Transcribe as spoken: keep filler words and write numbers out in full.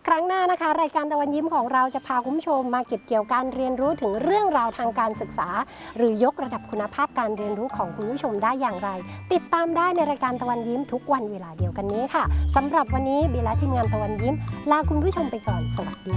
ครั้งหน้านะคะรายการตะวันยิ้มของเราจะพาคุณผู้ชมมาเก็บเกี่ยวการเรียนรู้ถึงเรื่องราวทางการศึกษาหรือยกระดับคุณภาพการเรียนรู้ของคุณผู้ชมได้อย่างไรติดตามได้ในรายการตะวันยิ้มทุกวันเวลาเดียวกันนี้ค่ะสำหรับวันนี้บีและทีมงานตะวันยิ้มลาคุณผู้ชมไปก่อนสวัสดี